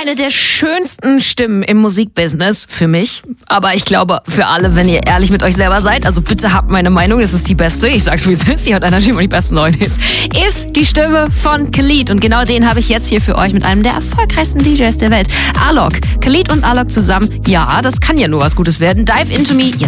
Eine der schönsten Stimmen im Musikbusiness für mich, aber ich glaube für alle, wenn ihr ehrlich mit euch selber seid, also bitte habt meine Meinung, es ist die beste, ich sag's wie es ist, die hat natürlich immer die besten neuen Hits, ist die Stimme von Khalid und genau den habe ich jetzt hier für euch mit einem der erfolgreichsten DJs der Welt, Alok. Khalid und Alok zusammen, ja, das kann ja nur was Gutes werden. Dive Into Me, jetzt